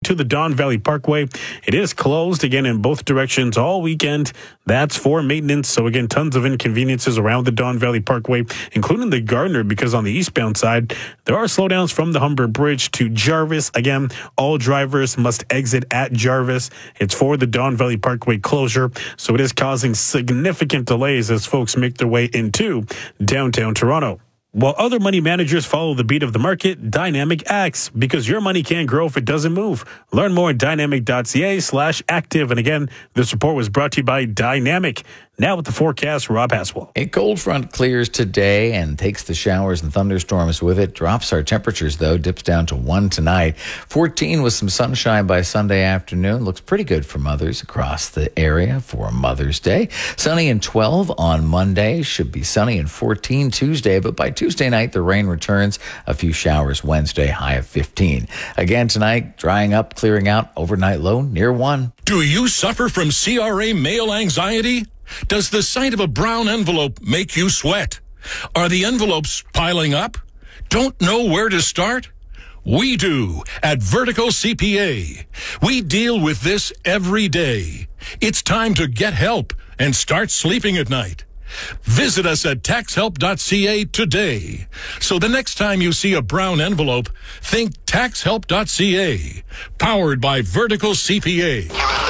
to the Don Valley Parkway. It is closed again in both directions all weekend. That's for maintenance. So again, tons of inconveniences around the Don Valley Parkway, including the Gardner, because on the eastbound side, there are slowdowns from the Humber Bridge to Jarvis. Again, all drivers must exit at Jarvis. It's for the Don Valley Parkway closure. So it is causing significant delays as folks make their way into downtown Toronto. While other money managers follow the beat of the market, Dynamic acts because your money can't grow if it doesn't move. Learn more at dynamic.ca/active. And again, this report was brought to you by Dynamic. Now with the forecast, Rob Haswell. A cold front clears today and takes the showers and thunderstorms with it. Drops our temperatures, though. Dips down to 1 tonight. 14 with some sunshine by Sunday afternoon. Looks pretty good for mothers across the area for Mother's Day. Sunny and 12 on Monday. Should be sunny and 14 Tuesday. But by Tuesday night, the rain returns. A few showers Wednesday, high of 15. Again tonight, drying up, clearing out. Overnight low near 1. Do you suffer from CRA mail anxiety? Does the sight of a brown envelope make you sweat? Are the envelopes piling up? Don't know where to start? We do at Vertical CPA. We deal with this every day. It's time to get help and start sleeping at night. Visit us at taxhelp.ca today. So the next time you see a brown envelope, think taxhelp.ca. Powered by Vertical CPA.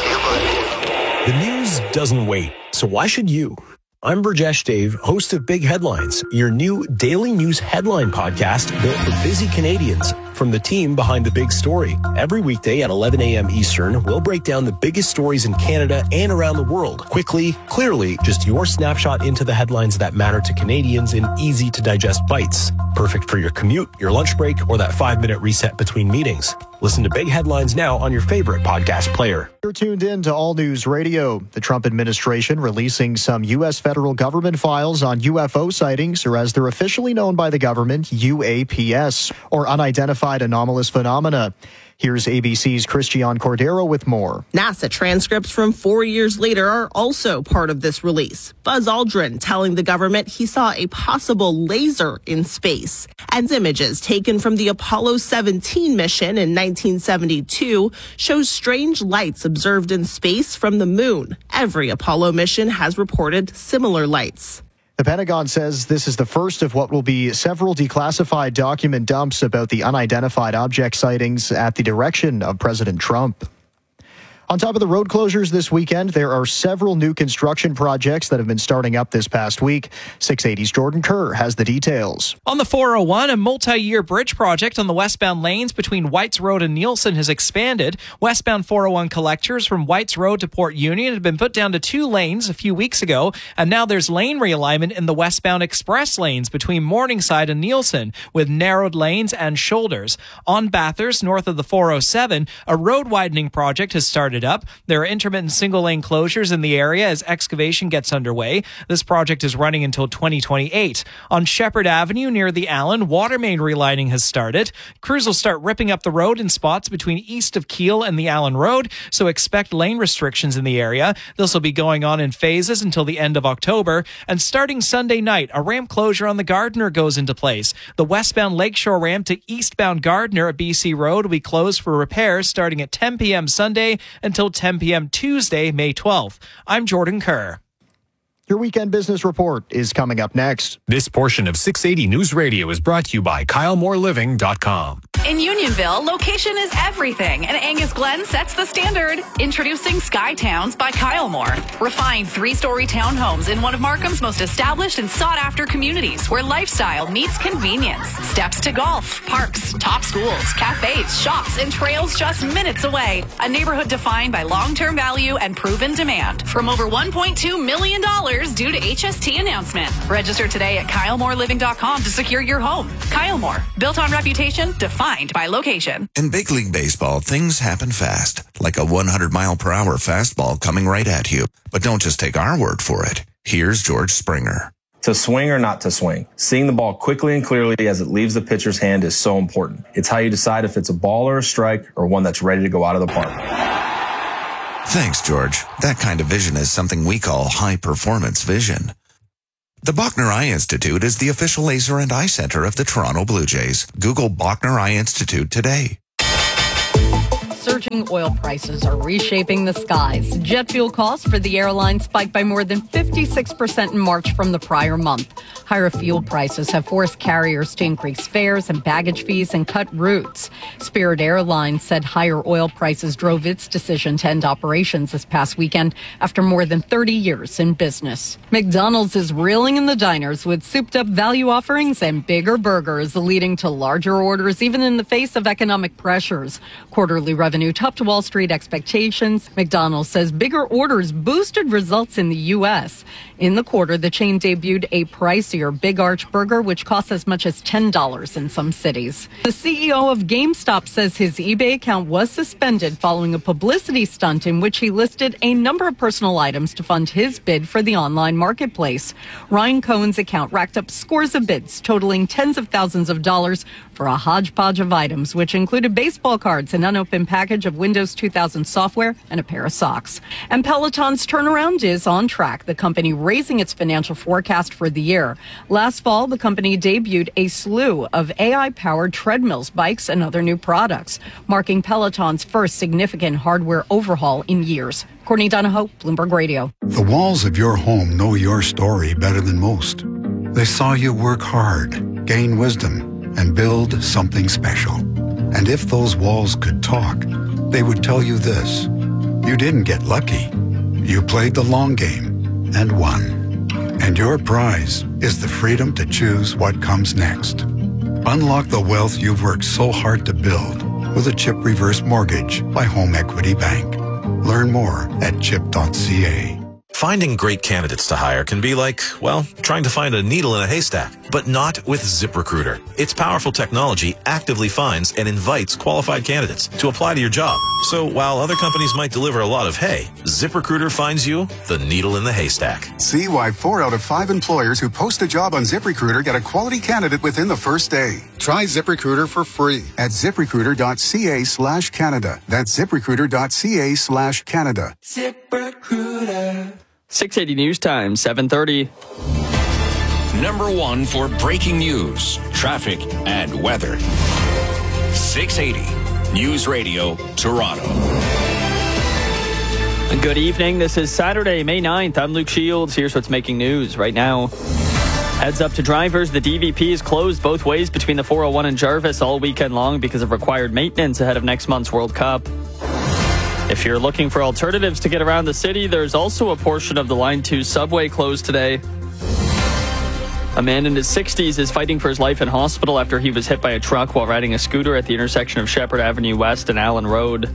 The news doesn't wait, so why should you? I'm Burjesh Dave, host of Big Headlines, your new daily news headline podcast built for busy Canadians. From the team behind the big story. Every weekday at 11 a.m. Eastern, we'll break down the biggest stories in Canada and around the world. Quickly, clearly, just your snapshot into the headlines that matter to Canadians in easy-to-digest bites. Perfect for your commute, your lunch break, or that 5-minute reset between meetings. Listen to Big Headlines now on your favorite podcast player. You're tuned in to All News Radio. The Trump administration releasing some U.S. federal government files on UFO sightings, or as they're officially known by the government, UAPS, or unidentified anomalous phenomena. Here's ABC's Christian Cordero with more. NASA transcripts from 4 years later are also part of this release. Buzz Aldrin telling the government he saw a possible laser in space. And images taken from the Apollo 17 mission in 1972 shows strange lights observed in space from the moon. Every Apollo mission has reported similar lights. The Pentagon says this is the first of what will be several declassified document dumps about the unidentified object sightings at the direction of President Trump. On top of the road closures this weekend, there are several new construction projects that have been starting up this past week. 680's Jordan Kerr has the details. On the 401, a multi-year bridge project on the westbound lanes between Whites Road and Nielsen has expanded. Westbound 401 collectors from Whites Road to Port Union had been put down to 2 lanes a few weeks ago, and now there's lane realignment in the westbound express lanes between Morningside and Nielsen, with narrowed lanes and shoulders. On Bathurst, north of the 407, a road widening project has started up. There are intermittent single-lane closures in the area as excavation gets underway. This project is running until 2028. On Shepherd Avenue near the Allen, water main relining has started. Crews will start ripping up the road in spots between east of Keele and the Allen Road, so expect lane restrictions in the area. This will be going on in phases until the end of October. And starting Sunday night, a ramp closure on the Gardner goes into place. The westbound Lakeshore ramp to eastbound Gardner at BC Road will be closed for repairs starting at 10 p.m. Sunday until 10 p.m. Tuesday, May 12th. I'm Jordan Kerr. Your weekend business report is coming up next. This portion of 680 News Radio is brought to you by KyleMooreLiving.com. In Unionville, location is everything, and Angus Glen sets the standard. Introducing Sky Towns by Kyle Moore. Refined 3-story townhomes in one of Markham's most established and sought-after communities, where lifestyle meets convenience. Steps to golf, parks, top schools, cafes, shops, and trails just minutes away. A neighborhood defined by long-term value and proven demand. From over $1.2 million due to HST announcement. Register today at KyleMooreLiving.com to secure your home. Kyle Moore, built on reputation, defined by location. In big league baseball, things happen fast, like a 100-mile-per-hour fastball coming right at you. But don't just take our word for it. Here's George Springer. To swing or not to swing, seeing the ball quickly and clearly as it leaves the pitcher's hand is so important. It's how you decide if it's a ball or a strike or one that's ready to go out of the park. Thanks, George. That kind of vision is something we call high-performance vision. The Bachner Eye Institute is the official laser and eye center of the Toronto Blue Jays. Google Bachner Eye Institute today. Surging oil prices are reshaping the skies. Jet fuel costs for the airline spiked by more than 56% in March from the prior month. Higher fuel prices have forced carriers to increase fares and baggage fees and cut routes. Spirit Airlines said higher oil prices drove its decision to end operations this past weekend after more than 30 years in business. McDonald's is reeling in the diners with souped-up value offerings and bigger burgers, leading to larger orders even in the face of economic pressures. Quarterly revenue topped Wall Street expectations. McDonald's says bigger orders boosted results in the U.S. In the quarter, the chain debuted a pricier Big Arch burger, which costs as much as $10 in some cities. The CEO of GameStop says his eBay account was suspended following a publicity stunt in which he listed a number of personal items to fund his bid for the online marketplace. Ryan Cohen's account racked up scores of bids, totaling tens of thousands of dollars for a hodgepodge of items, which included baseball cards, an unopened package of Windows 2000 software, and a pair of socks. And Peloton's turnaround is on track, the company raising its financial forecast for the year. Last fall, the company debuted a slew of AI-powered treadmills, bikes, and other new products, marking Peloton's first significant hardware overhaul in years. Courtney Donahoe, Bloomberg Radio. The walls of your home know your story better than most. They saw you work hard, gain wisdom, and build something special. And if those walls could talk, they would tell you this: you didn't get lucky. You played the long game and won. And your prize is the freedom to choose what comes next. Unlock the wealth you've worked so hard to build with a CHIP reverse mortgage by Home Equity Bank. Learn more at chip.ca. Finding great candidates to hire can be like, well, trying to find a needle in a haystack, but not with ZipRecruiter. Its powerful technology actively finds and invites qualified candidates to apply to your job. So while other companies might deliver a lot of hay, ZipRecruiter finds you the needle in the haystack. See why 4 out of 5 employers who post a job on ZipRecruiter get a quality candidate within the first day. Try ZipRecruiter for free at ZipRecruiter.ca/Canada. That's ZipRecruiter.ca/Canada. ZipRecruiter. 680 News Time, 7:30. Number 1 for breaking news, traffic, and weather. 680 News Radio, Toronto. Good evening. This is Saturday, May 9th. I'm Luke Shields. Here's what's making news right now. Heads up to drivers. The DVP is closed both ways between the 401 and Jarvis all weekend long because of required maintenance ahead of next month's World Cup. If you're looking for alternatives to get around the city, there's also a portion of the Line 2 subway closed today. A man in his 60s is fighting for his life in hospital after he was hit by a truck while riding a scooter at the intersection of Shepherd Avenue West and Allen Road.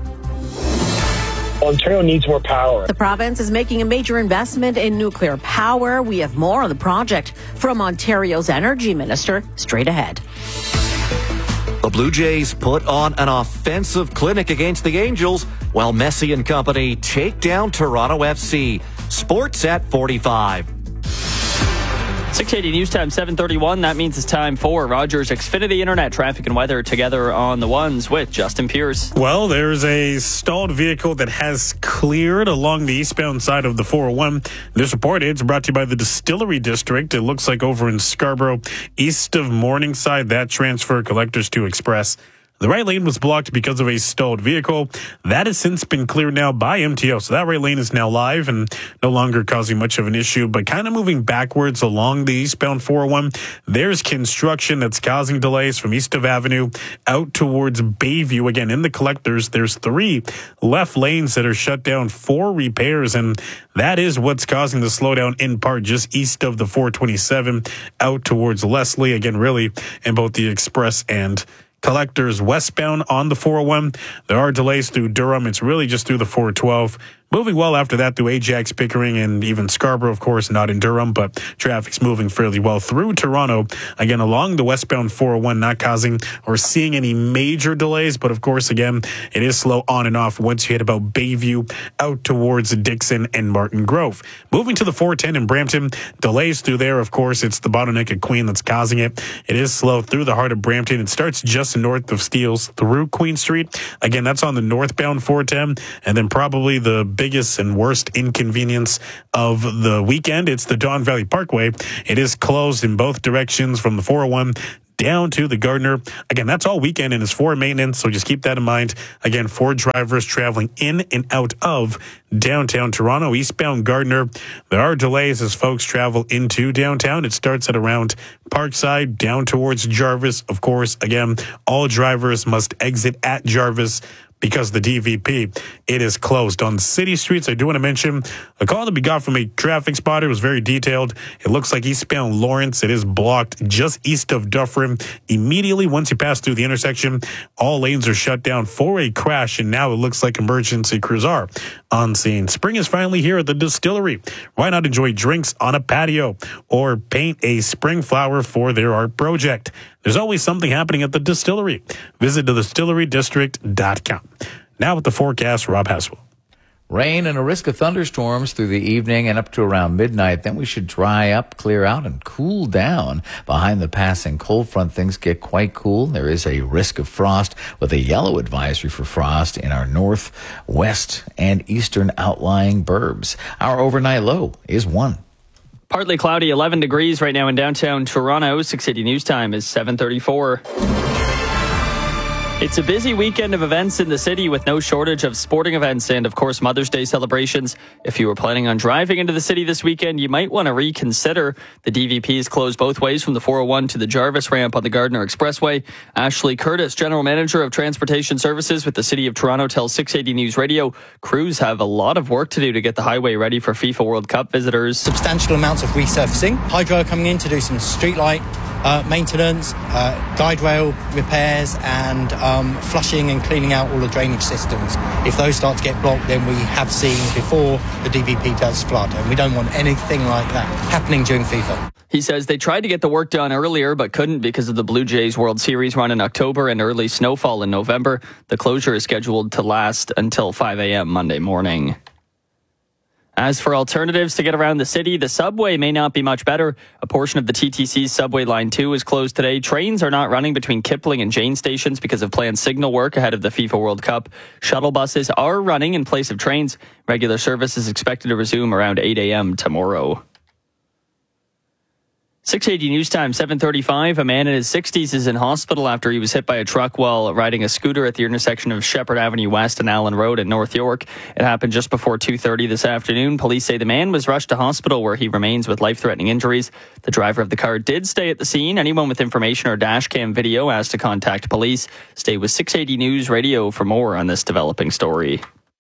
Ontario needs more power. The province is making a major investment in nuclear power. We have more on the project from Ontario's Energy Minister straight ahead. The Blue Jays put on an offensive clinic against the Angels while Messi and company take down Toronto FC. Sports at 45. 680 News Time, 7:31. That means it's time for Rogers Xfinity Internet traffic and weather together on the ones with Justin Pierce. Well, there's a stalled vehicle that has cleared along the eastbound side of the 401. This report is brought to you by the Distillery District. It looks like over in Scarborough, east of Morningside, that transfer Collectors to Express. The right lane was blocked because of a stalled vehicle. That has since been cleared now by MTO. So that right lane is now live and no longer causing much of an issue, but kind of moving backwards along the eastbound 401. There's construction that's causing delays from east of Avenue out towards Bayview. Again, in the Collectors, there's 3 left lanes that are shut down for repairs, and that is what's causing the slowdown in part just east of the 427 out towards Leslie. Again, really in both the Express and Collectors westbound on the 401. There are delays through Durham. It's really just through the 412. Moving well after that through Ajax, Pickering, and even Scarborough, of course, not in Durham, but traffic's moving fairly well through Toronto. Again, along the westbound 401, not causing or seeing any major delays, but of course, again, it is slow on and off once you hit about Bayview out towards Dixon and Martin Grove. Moving to the 410 in Brampton, delays through there, of course, it's the bottleneck at Queen that's causing it. It is slow through the heart of Brampton. It starts just north of Steeles through Queen Street. Again, that's on the northbound 410, and then probably the biggest and worst inconvenience of the weekend, it's the Don Valley Parkway. It is closed in both directions from the 401 down to the Gardiner. Again, that's all weekend and is for maintenance, so just keep that in mind. Again, for drivers traveling in and out of downtown Toronto, eastbound Gardiner, there are delays as folks travel into downtown. It starts at around Parkside down towards Jarvis. Of course, again, all drivers must exit at Jarvis because the DVP, it is closed. On city streets, I do want to mention a call that we got from a traffic spotter. It was very detailed. It looks like eastbound Lawrence, it is blocked just east of Dufferin. Immediately once you pass through the intersection, all lanes are shut down for a crash, and now it looks like emergency crews are on scene. Spring is finally here at the distillery. Why not enjoy drinks on a patio or paint a spring flower for their art project? There's always something happening at the distillery. Visit thedistillerydistrict.com. Now with the forecast, Rob Haswell. Rain and a risk of thunderstorms through the evening and up to around midnight. Then we should dry up, clear out, and cool down. Behind the passing cold front, things get quite cool. There is a risk of frost with a yellow advisory for frost in our north, west, and eastern outlying burbs. Our overnight low is 1. Partly cloudy, 11 degrees right now in downtown Toronto. 680 News Time is 7:34. It's a busy weekend of events in the city with no shortage of sporting events and, of course, Mother's Day celebrations. If you were planning on driving into the city this weekend, you might want to reconsider. The DVP is closed both ways from the 401 to the Jarvis ramp on the Gardiner Expressway. Ashley Curtis, General Manager of Transportation Services with the City of Toronto, tells 680 News Radio crews have a lot of work to do to get the highway ready for FIFA World Cup visitors. Substantial amounts of resurfacing. Hydro are coming in to do some streetlight maintenance, guide rail repairs, and flushing and cleaning out all the drainage systems. If those start to get blocked, then we have seen before the DVP does flood, and we don't want anything like that happening during FIFA. He says they tried to get the work done earlier but couldn't because of the Blue Jays World Series run in October and early snowfall in November. The closure is scheduled to last until 5 a.m. Monday morning. As for alternatives to get around the city, the subway may not be much better. A portion of the TTC's subway line 2 is closed today. Trains are not running between Kipling and Jane stations because of planned signal work ahead of the FIFA World Cup. Shuttle buses are running in place of trains. Regular service is expected to resume around 8 a.m. tomorrow. 680 News Time, 7:35. A man in his 60s is in hospital after he was hit by a truck while riding a scooter at the intersection of Shepherd Avenue West and Allen Road in North York. It happened just before 2:30 this afternoon. Police say the man was rushed to hospital where he remains with life-threatening injuries. The driver of the car did stay at the scene. Anyone with information or dash cam video asked to contact police. Stay with 680 News Radio for more on this developing story.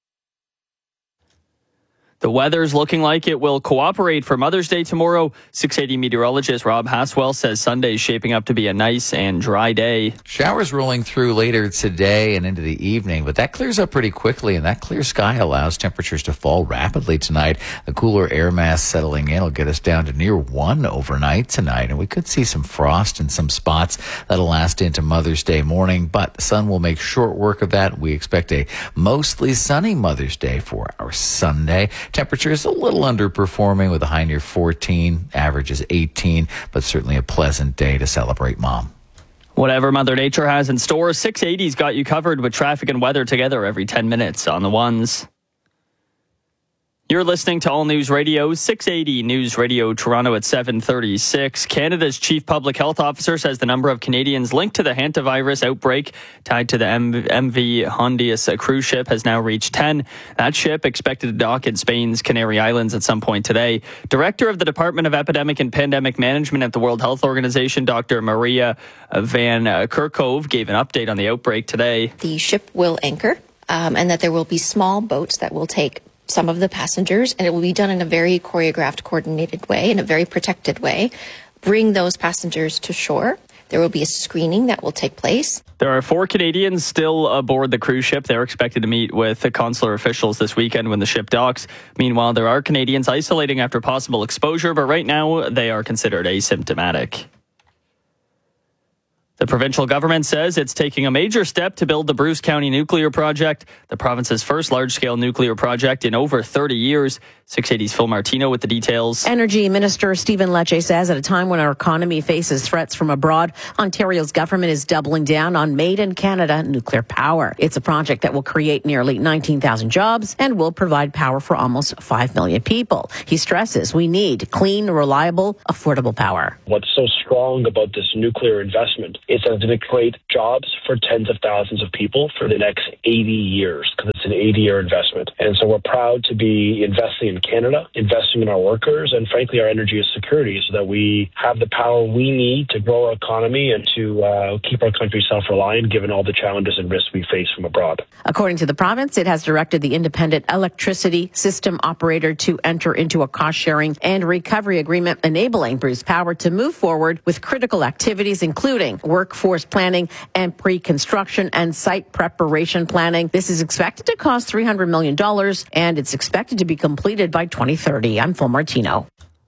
The weather's looking like it will cooperate for Mother's Day tomorrow. 680 meteorologist Rob Haswell says Sunday's shaping up to be a nice and dry day. Showers rolling through later today and into the evening, but that clears up pretty quickly, and that clear sky allows temperatures to fall rapidly tonight. The cooler air mass settling in will get us down to near 1 overnight tonight, and we could see some frost in some spots that'll last into Mother's Day morning, but the sun will make short work of that. We expect a mostly sunny Mother's Day for our Sunday. Temperature is a little underperforming with a high near 14, average is 18, but certainly a pleasant day to celebrate Mom. Whatever Mother Nature has in store, 680's got you covered with traffic and weather together every 10 minutes on the ones. You're listening to All News Radio, 680 News Radio Toronto at 7:36. Canada's chief public health officer says the number of Canadians linked to the hantavirus outbreak tied to the MV Hondias cruise ship has now reached 10. That ship expected to dock in Spain's Canary Islands at some point today. Director of the Department of Epidemic and Pandemic Management at the World Health Organization, Dr. Maria Van Kerkhove, gave an update on the outbreak today. The ship will anchor and that there will be small boats that will take some of the passengers, and it will be done in a very choreographed, coordinated way, in a very protected way. Bring those passengers to shore. There will be a screening that will take place. There are 4 Canadians still aboard the cruise ship. They're expected to meet with the consular officials this weekend when the ship docks. Meanwhile, there are Canadians isolating after possible exposure, but right now they are considered asymptomatic. The provincial government says it's taking a major step to build the Bruce County Nuclear Project, the province's first large-scale nuclear project in over 30 years. 680's Phil Martino with the details. Energy Minister Stephen Lecce says at a time when our economy faces threats from abroad, Ontario's government is doubling down on Made in Canada nuclear power. It's a project that will create nearly 19,000 jobs and will provide power for almost 5 million people. He stresses we need clean, reliable, affordable power. What's so strong about this nuclear investment is that it's going to create jobs for tens of thousands of people for the next 80 years, because it's an 80-year investment. And so we're proud to be investing in Canada, investing in our workers, and frankly our energy security, so that we have the power we need to grow our economy and to keep our country self-reliant given all the challenges and risks we face from abroad. According to the province, it has directed the independent electricity system operator to enter into a cost-sharing and recovery agreement enabling Bruce Power to move forward with critical activities, including workforce planning and pre-construction and site preparation planning. This is expected to cost $300 million, and it's expected to be completed by 2030. I'm Phil Martino.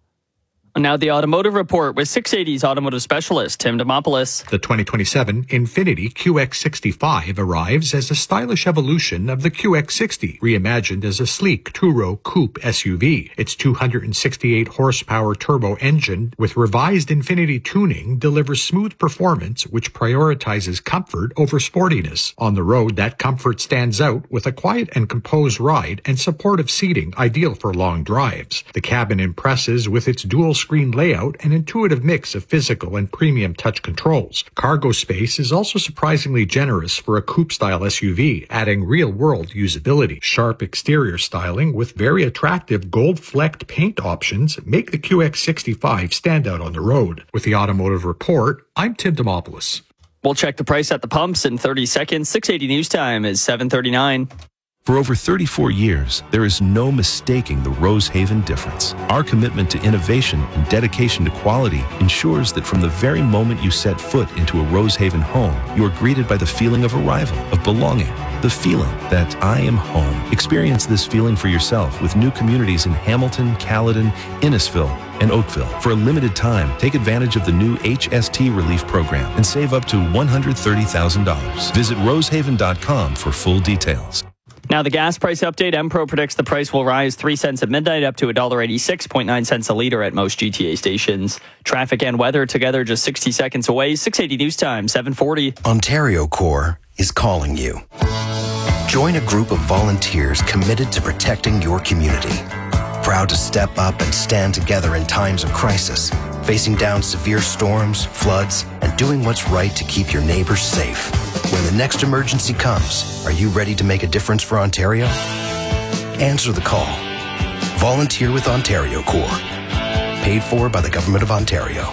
Now the automotive report with 680's automotive specialist, Tim Demopoulos. The 2027 Infiniti QX65 arrives as a stylish evolution of the QX60, reimagined as a sleek two-row coupe SUV. Its 268 horsepower turbo engine with revised Infiniti tuning delivers smooth performance which prioritizes comfort over sportiness. On the road, that comfort stands out with a quiet and composed ride and supportive seating ideal for long drives. The cabin impresses with its dual screen layout and intuitive mix of physical and premium touch controls. Cargo space is also surprisingly generous for a coupe-style SUV, adding real-world usability. Sharp exterior styling with very attractive gold-flecked paint options make the QX65 stand out on the road. With the Automotive Report, I'm Tim Demopoulos. We'll check the price at the pumps in 30 seconds. 680 News Time is 7:39. For over 34 years, there is no mistaking the Rosehaven difference. Our commitment to innovation and dedication to quality ensures that from the very moment you set foot into a Rosehaven home, you are greeted by the feeling of arrival, of belonging, the feeling that I am home. Experience this feeling for yourself with new communities in Hamilton, Caledon, Innisfil, and Oakville. For a limited time, take advantage of the new HST Relief Program and save up to $130,000. Visit rosehaven.com for full details. Now the gas price update. MPro predicts the price will rise 3 cents at midnight up to $1.86.9 cents a litre at most GTA stations. Traffic and weather together just 60 seconds away. 680 News Time, 740. Ontario Corps is calling you. Join a group of volunteers committed to protecting your community. Proud to step up and stand together in times of crisis, facing down severe storms, floods, and doing what's right to keep your neighbors safe. When the next emergency comes, are you ready to make a difference for Ontario? Answer the call. Volunteer with Ontario Corps. Paid for by the Government of Ontario.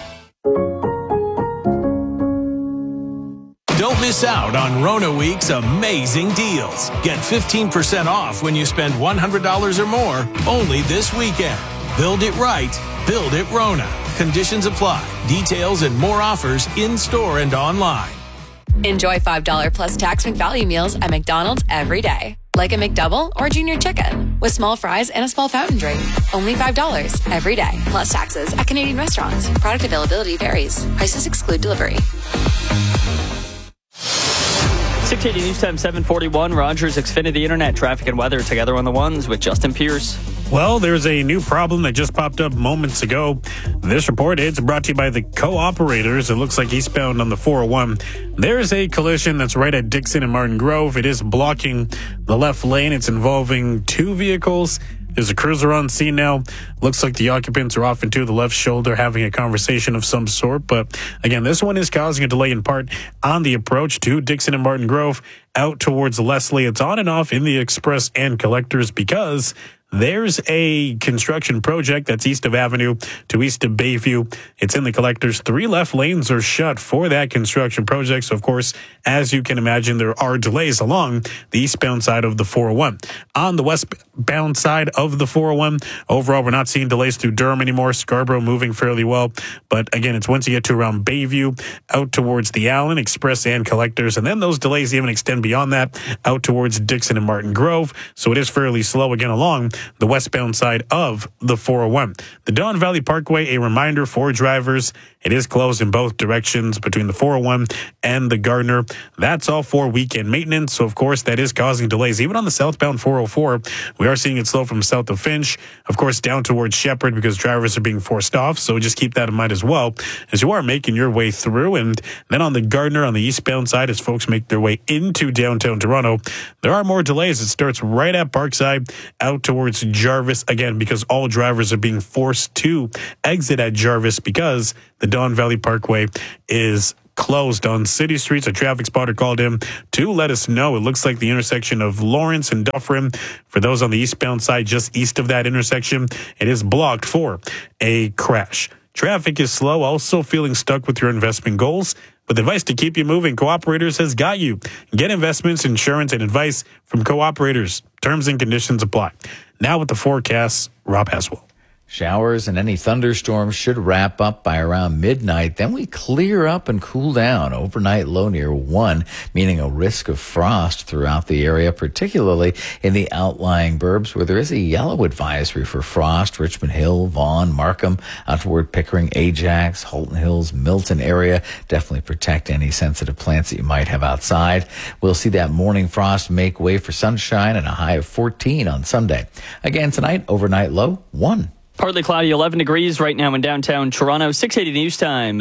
Don't miss out on Rona Week's amazing deals. Get 15% off when you spend $100 or more only this weekend. Build it right. Build it Rona. Conditions apply. Details and more offers in-store and online. Enjoy $5 plus tax McValue meals at McDonald's every day. Like a McDouble or Junior Chicken with small fries and a small fountain drink. Only $5 every day. Plus taxes at Canadian restaurants. Product availability varies. Prices exclude delivery. 680 News Time, 741. Rogers Xfinity Internet traffic and weather together on the ones with Justin Pierce. Well, there's a new problem that just popped up moments ago. This report is brought to you by the co-operators. It looks like eastbound on the 401. There's a collision that's right at Dixon and Martin Grove. It is blocking the left lane. It's involving two vehicles. There's a cruiser on scene now. Looks like the occupants are off into the left shoulder having a conversation of some sort. But again, this one is causing a delay in part on the approach to Dixon and Martin Grove out towards Leslie. It's on and off in the express and collectors because there's a construction project that's east of Avenue to east of Bayview. It's in the collectors. 3 left lanes are shut for that construction project. So, of course, as you can imagine, there are delays along the eastbound side of the 401. On the westbound side of the 401, overall, we're not seeing delays through Durham anymore. Scarborough moving fairly well. But, again, it's once you get to around Bayview, out towards the Allen, express and collectors. And then those delays even extend beyond that, out towards Dixon and Martin Grove. So it is fairly slow again along the westbound side of the 401. The Don Valley Parkway, a reminder for drivers, it is closed in both directions between the 401 and the Gardner. That's all for weekend maintenance. So, of course, that is causing delays. Even on the southbound 404, we are seeing it slow from south of Finch, of course, down towards Shepherd because drivers are being forced off. So just keep that in mind as well as you are making your way through. And then on the Gardner on the eastbound side, as folks make their way into downtown Toronto, there are more delays. It starts right at Parkside out towards Jarvis again because all drivers are being forced to exit at Jarvis because the Don Valley Parkway is closed on city streets. A traffic spotter called in to let us know. It looks like the intersection of Lawrence and Dufferin, for those on the eastbound side, just east of that intersection, it is blocked for a crash. Traffic is slow, also feeling stuck with your investment goals. With advice to keep you moving, Cooperators has got you. Get investments, insurance, and advice from Cooperators. Terms and conditions apply. Now with the forecast, Rob Haswell. Showers and any thunderstorms should wrap up by around midnight. Then we clear up and cool down. Overnight low near 1, meaning a risk of frost throughout the area, particularly in the outlying burbs where there is a yellow advisory for frost. Richmond Hill, Vaughan, Markham, out toward Pickering, Ajax, Halton Hills, Milton area. Definitely protect any sensitive plants that you might have outside. We'll see that morning frost make way for sunshine and a high of 14 on Sunday. Again tonight, overnight low 1. Partly cloudy, 11 degrees right now in downtown Toronto. 6:80 news time,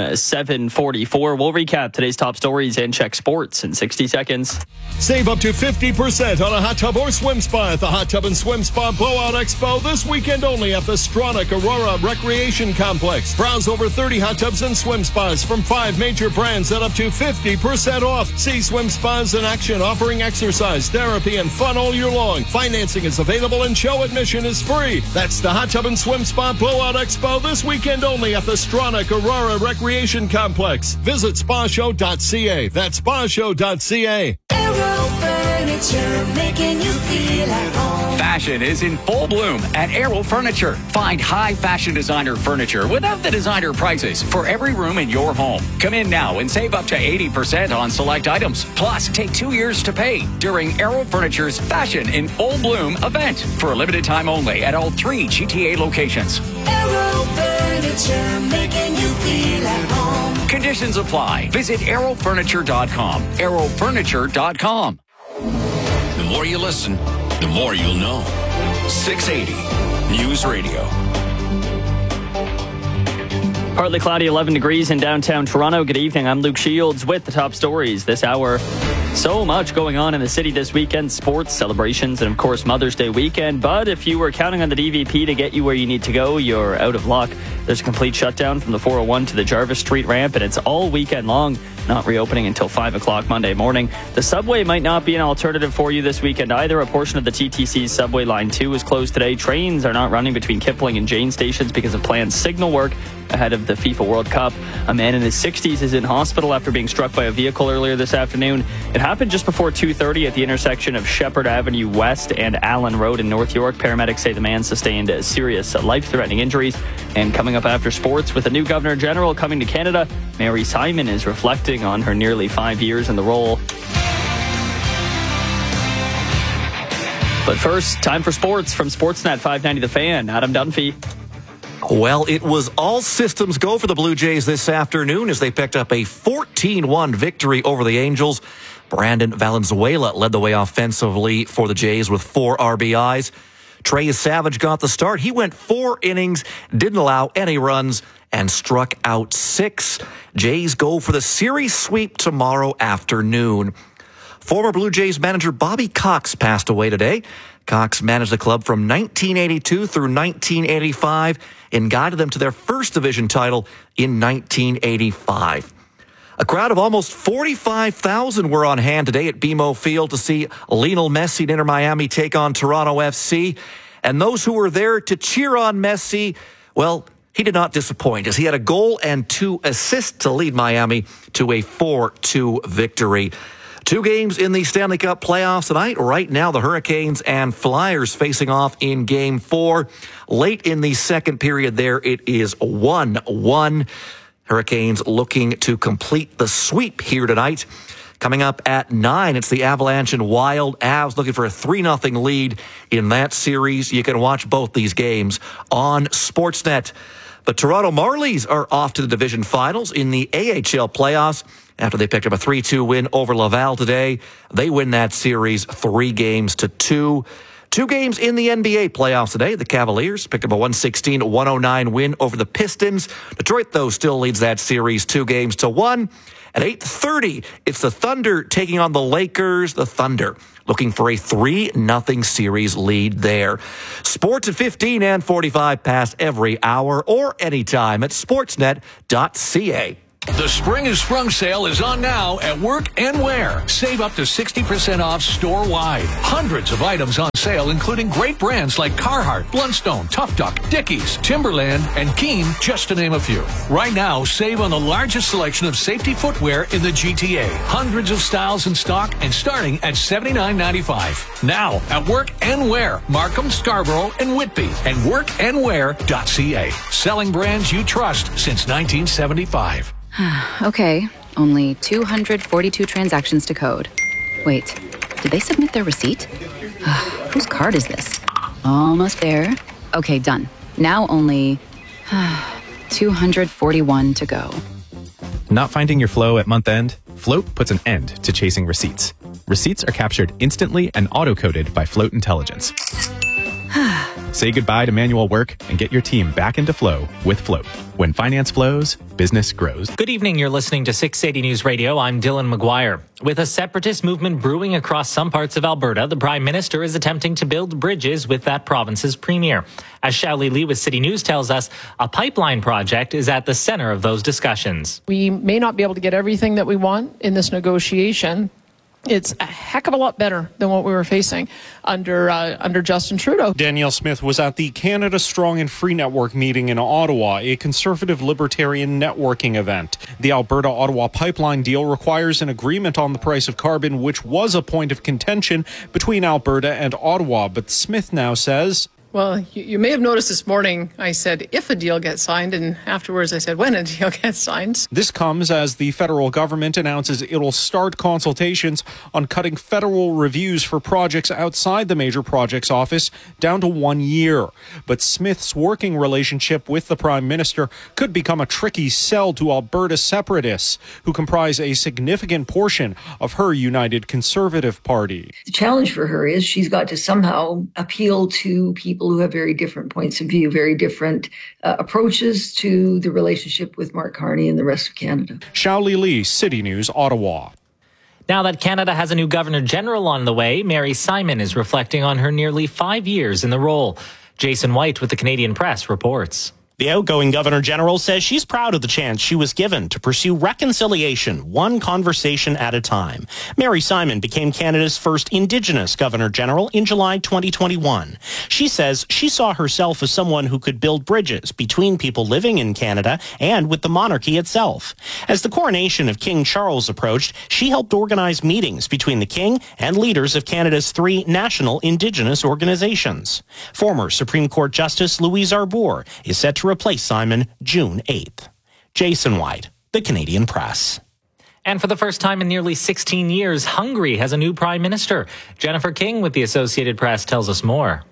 7:44. We'll recap today's top stories and check sports in 60 seconds. Save up to 50% on a hot tub or swim spa at the Hot Tub and Swim Spa Blowout Expo this weekend only at the Stronach Aurora Recreation Complex. Browse over 30 hot tubs and swim spas from 5 major brands at up to 50% off. See swim spas in action offering exercise, therapy, and fun all year long. Financing is available and show admission is free. That's the Hot Tub and Swim Spa Blowout Expo this weekend only at the Stronach Aurora Recreation Complex. Visit spashow.ca. That's spashow.ca. Aero Furniture, making you feel at home. Fashion is in full bloom at Aero Furniture. Find high fashion designer furniture without the designer prices for every room in your home. Come in now and save up to 80% on select items. Plus, take 2 years to pay during Aero Furniture's Fashion in Full Bloom event for a limited time only at all 3 GTA locations. Aero Furniture, making you feel at home. Conditions apply. Visit aerofurniture.com. aerofurniture.com. The more you listen, the more you'll know. 680 News Radio. Partly cloudy, 11 degrees in downtown Toronto. Good evening. I'm Luke Shields with the top stories this hour. So much going on in the city this weekend. Sports, celebrations, and of course Mother's Day weekend. But if you were counting on the DVP to get you where you need to go, you're out of luck. There's a complete shutdown from the 401 to the Jarvis Street ramp, and it's all weekend long, not reopening until 5 o'clock Monday morning. The subway might not be an alternative for you this weekend either. A portion of the TTC's subway line 2 is closed today. Trains are not running between Kipling and Jane stations because of planned signal work ahead of the FIFA World Cup. A man in his 60s is in hospital after being struck by a vehicle earlier this afternoon. It happened just before 2:30 at the intersection of Shepherd Avenue West and Allen Road in North York. Paramedics say the man sustained serious life-threatening injuries. And coming up after sports, with the new Governor General coming to Canada, Mary Simon is reflecting on her nearly 5 years in the role. But first, time for sports from Sportsnet 590 The Fan. Adam Dunphy. Well, it was all systems go for the Blue Jays this afternoon as they picked up a 14-1 victory over the Angels. Brandon Valenzuela led the way offensively for the Jays with 4 RBIs. Trey Savage got the start. He went 4 innings, didn't allow any runs, and struck out 6. Jays go for the series sweep tomorrow afternoon. Former Blue Jays manager Bobby Cox passed away today. Cox managed the club from 1982 through 1985 and guided them to their first division title in 1985. A crowd of almost 45,000 were on hand today at BMO Field to see Lionel Messi and Inter Miami take on Toronto FC. And those who were there to cheer on Messi, well, he did not disappoint as he had a goal and 2 assists to lead Miami to a 4-2 victory. 2 games in the Stanley Cup playoffs tonight. Right now, the Hurricanes and Flyers facing off in Game 4. Late in the second period there, it is 1-1. Hurricanes looking to complete the sweep here tonight. Coming up at 9, it's the Avalanche and Wild. Avs looking for a 3-0 lead in that series. You can watch both these games on Sportsnet. The Toronto Marlies are off to the division finals in the AHL playoffs after they picked up a 3-2 win over Laval today. They win that series 3-2. 2 games in the NBA playoffs today. The Cavaliers picked up a 116-109 win over the Pistons. Detroit, though, still leads that series 2-1. At 8:30, it's the Thunder taking on the Lakers. The Thunder looking for a 3-0 series lead there. Sports at 15 and 45 past every hour or anytime at sportsnet.ca. The Spring is Sprung sale is on now at Work and Wear. Save up to 60% off store-wide. Hundreds of items on sale, including great brands like Carhartt, Blundstone, Tough Duck, Dickies, Timberland, and Keen, just to name a few. Right now, save on the largest selection of safety footwear in the GTA. Hundreds of styles in stock and starting at $79.95. Now at Work and Wear, Markham, Scarborough, and Whitby, and workandwear.ca. Selling brands you trust since 1975. Okay, only 242 transactions to code. Wait, did they submit their receipt? Whose card is this? Almost there. Okay, done. Now only 241 to go. Not finding your flow at month end? Float puts an end to chasing receipts. Receipts are captured instantly and auto-coded by Float Intelligence. Say goodbye to manual work and get your team back into flow with Float. When finance flows, business grows. Good evening. You're listening to 680 News Radio. I'm Dylan McGuire. With a separatist movement brewing across some parts of Alberta, the Prime Minister is attempting to build bridges with that province's premier. As Xiaoli Lee with City News tells us, a pipeline project is at the center of those discussions. We may not be able to get everything that we want in this negotiation. It's a heck of a lot better than what we were facing under Justin Trudeau. Danielle Smith was at the Canada Strong and Free Network meeting in Ottawa, a conservative libertarian networking event. The Alberta-Ottawa pipeline deal requires an agreement on the price of carbon, which was a point of contention between Alberta and Ottawa. But Smith now says, well, you may have noticed this morning I said if a deal gets signed, and afterwards I said when a deal gets signed. This comes as the federal government announces it'll start consultations on cutting federal reviews for projects outside the major projects office down to 1 year. But Smith's working relationship with the Prime Minister could become a tricky sell to Alberta separatists, who comprise a significant portion of her United Conservative Party. The challenge for her is she's got to somehow appeal to people who have very different points of view, very different approaches to the relationship with Mark Carney and the rest of Canada. Xiaoli Lee, City News, Ottawa. Now that Canada has a new Governor General on the way, Mary Simon is reflecting on her nearly 5 years in the role. Jason White with the Canadian Press reports. The outgoing Governor General says she's proud of the chance she was given to pursue reconciliation, one conversation at a time. Mary Simon became Canada's first Indigenous Governor General in July 2021. She says she saw herself as someone who could build bridges between people living in Canada and with the monarchy itself. As the coronation of King Charles approached, she helped organize meetings between the King and leaders of Canada's 3 national Indigenous organizations. Former Supreme Court Justice Louise Arbour is set to replace Simon June 8th. Jason White, the Canadian Press. And for the first time in nearly 16 years, Hungary has a new prime minister. Jennifer King with the Associated Press tells us more.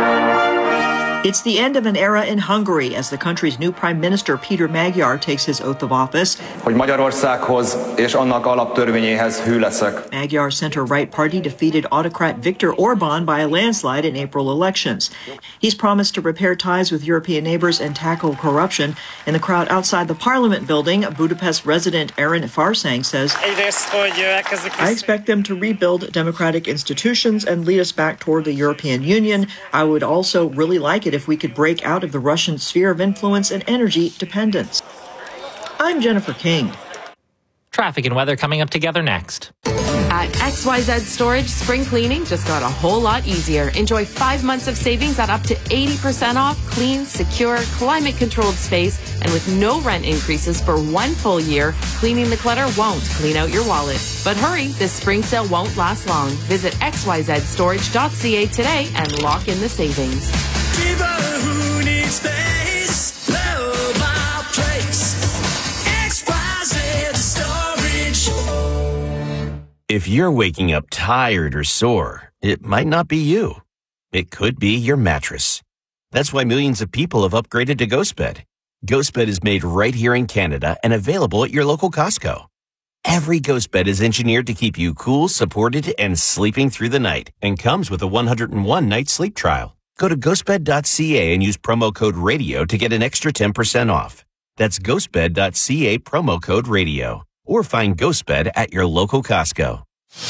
It's the end of an era in Hungary as the country's new Prime Minister Peter Magyar takes his oath of office. Hogy Magyarországhoz és annak alaptörvényéhez hű leszek. Magyar's center-right party defeated autocrat Viktor Orban by a landslide in April elections. He's promised to repair ties with European neighbors and tackle corruption. In the crowd outside the Parliament building, Budapest resident Aaron Farsang says, I expect them to rebuild democratic institutions and lead us back toward the European Union. I would also really like it if we could break out of the Russian sphere of influence and energy dependence. I'm Jennifer King. Traffic and weather coming up together next. At XYZ Storage, spring cleaning just got a whole lot easier. Enjoy 5 months of savings at up to 80% off clean, secure, climate-controlled space, and with no rent increases for 1 full year, cleaning the clutter won't clean out your wallet. But hurry, this spring sale won't last long. Visit xyzstorage.ca today and lock in the savings. People who need space, love our place. XYZ Storage. If you're waking up tired or sore, it might not be you. It could be your mattress. That's why millions of people have upgraded to GhostBed. GhostBed is made right here in Canada and available at your local Costco. Every GhostBed is engineered to keep you cool, supported, and sleeping through the night, and comes with a 101-night sleep trial. Go to ghostbed.ca and use promo code RADIO to get an extra 10% off. That's ghostbed.ca, promo code RADIO. Or find GhostBed at your local Costco.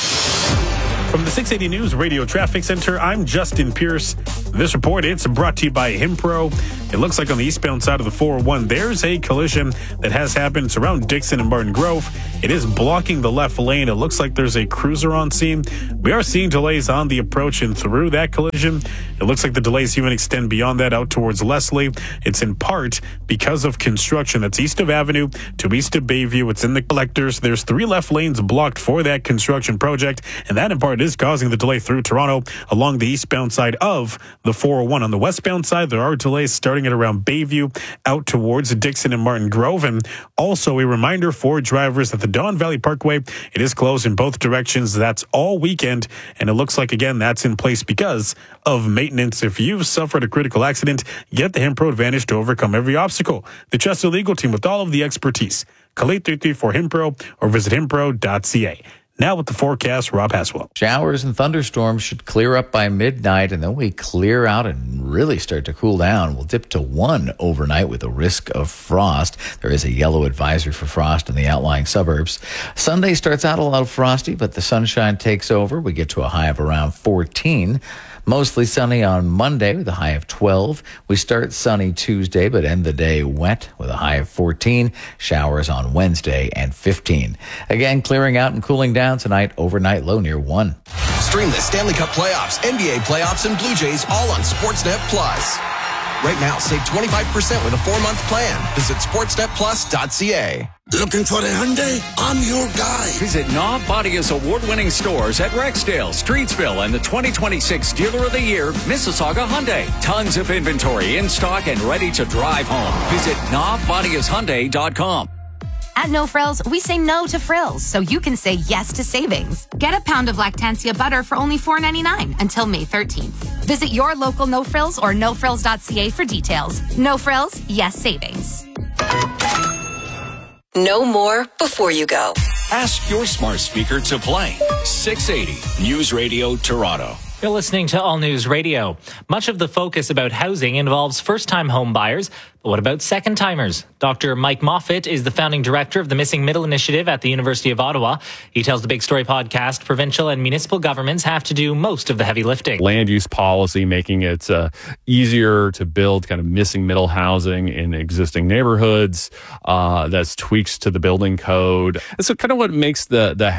From the 680 News Radio Traffic Center, I'm Justin Pierce. This report, it's brought to you by Himpro. It looks like on the eastbound side of the 401, there's a collision that has happened. It's around Dixon and Martin Grove. It is blocking the left lane. It looks like there's a cruiser on scene. We are seeing delays on the approach and through that collision. It looks like the delays even extend beyond that out towards Leslie. It's in part because of construction. That's east of Avenue to east of Bayview. It's in the collectors. There's 3 left lanes blocked for that construction project, and that in part is causing the delay through Toronto along the eastbound side of the 401. On the westbound side, there are delays starting at around Bayview out towards Dixon and Martin Grove. And also a reminder for drivers that the Don Valley Parkway, it is closed in both directions. That's all weekend. And it looks like, again, that's in place because of maintenance. If you've suffered a critical accident, get the Himpro Advantage to overcome every obstacle. The Chester Legal Team with all of the expertise. Call 833-4HIMPRO or visit himpro.ca. Now with the forecast, Rob Haswell. Showers and thunderstorms should clear up by midnight, and then we clear out and really start to cool down. We'll dip to 1 overnight with a risk of frost. There is a yellow advisory for frost in the outlying suburbs. Sunday starts out a little frosty, but the sunshine takes over. We get to a high of around 14. Mostly sunny on Monday with a high of 12. We start sunny Tuesday, but end the day wet with a high of 14. Showers on Wednesday and 15. Again, clearing out and cooling down tonight. Overnight low near 1. Stream the Stanley Cup playoffs, NBA playoffs, and Blue Jays all on Sportsnet Plus. Right now, save 25% with a 4-month plan. Visit sportsnetplus.ca. Looking for a Hyundai? I'm your guy. Visit Knob Bodia's award-winning stores at Rexdale, Streetsville, and the 2026 Dealer of the Year, Mississauga Hyundai. Tons of inventory in stock and ready to drive home. Visit knobbodiashyundai.com. At No Frills, we say no to frills, so you can say yes to savings. Get a pound of Lactantia butter for only $4.99 until May 13th. Visit your local No Frills or nofrills.ca for details. No Frills, yes savings. Know more before you go. Ask your smart speaker to play 680 News Radio Toronto. You're listening to All News Radio. Much of the focus about housing involves first-time home buyers, but what about second-timers? Dr. Mike Moffat is the founding director of the Missing Middle Initiative at the University of Ottawa. He tells the Big Story podcast provincial and municipal governments have to do most of the heavy lifting. Land use policy, making it easier to build kind of missing middle housing in existing neighborhoods. That's tweaks to the building code. And so kind of what makes the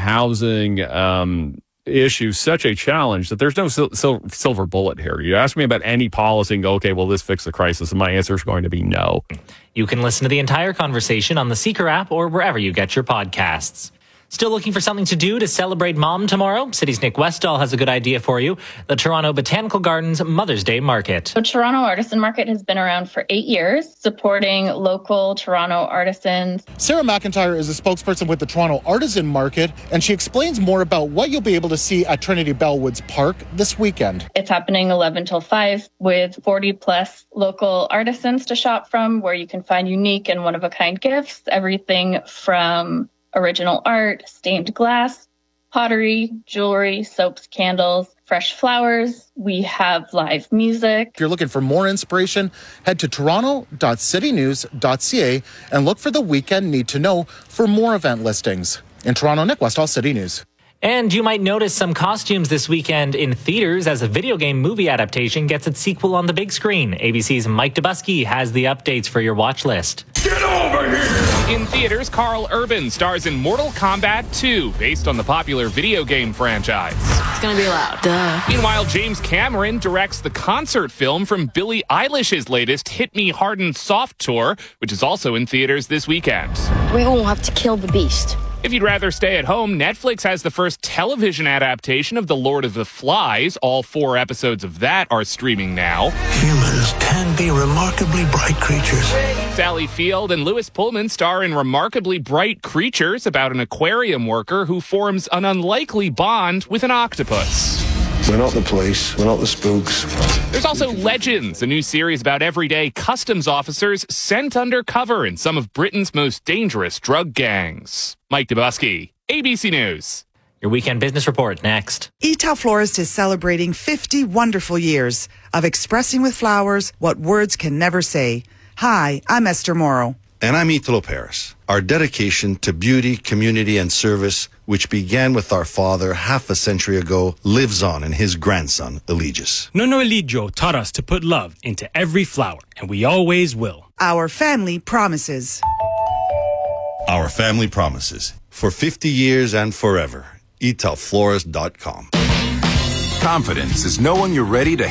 housing issue such a challenge that there's no silver bullet here. You ask me about any policy and go, okay, will this fix the crisis? And my answer is going to be no. You can listen to the entire conversation on the Seeker app or wherever you get your podcasts. Still looking for something to do to celebrate Mom tomorrow? City's Nick Westall has a good idea for you. The Toronto Botanical Gardens Mother's Day Market. So Toronto Artisan Market has been around for 8 years, supporting local Toronto artisans. Sarah McIntyre is a spokesperson with the Toronto Artisan Market, and she explains more about what you'll be able to see at Trinity Bellwoods Park this weekend. It's happening 11 till 5 with 40 plus local artisans to shop from, where you can find unique and one-of-a-kind gifts, everything from original art, stained glass, pottery, jewelry, soaps, candles, fresh flowers. We have live music. If you're looking for more inspiration, head to toronto.citynews.ca and look for the weekend Need to Know for more event listings. In Toronto, Nick Westall, City News. And you might notice some costumes this weekend in theaters as a video game movie adaptation gets its sequel on the big screen. ABC's Mike Dubusky has the updates for your watch list. Get over here! In theaters, Carl Urban stars in Mortal Kombat 2, based on the popular video game franchise. It's gonna be loud. Duh. Meanwhile, James Cameron directs the concert film from Billie Eilish's latest Hit Me Hard and Soft tour, which is also in theaters this weekend. We won't have to kill the beast. If you'd rather stay at home, Netflix has the first television adaptation of The Lord of the Flies. All 4 episodes of that are streaming now. Humans can be remarkably bright creatures. Sally Field and Louis Pullman star in Remarkably Bright Creatures, about an aquarium worker who forms an unlikely bond with an octopus. We're not the police. We're not the spooks. There's also Legends, a new series about everyday customs officers sent undercover in some of Britain's most dangerous drug gangs. Mike Dubusky, ABC News. Your weekend business report next. Ital Florist is celebrating 50 wonderful years of expressing with flowers what words can never say. Hi, I'm Esther Morrow. And I'm Italo Paris. Our dedication to beauty, community, and service, which began with our father half a century ago, lives on in his grandson, Eligius. Nono Eligio taught us to put love into every flower, and we always will. Our family promises. Our family promises. For 50 years and forever. ItalFlorist.com. Confidence is knowing you're ready to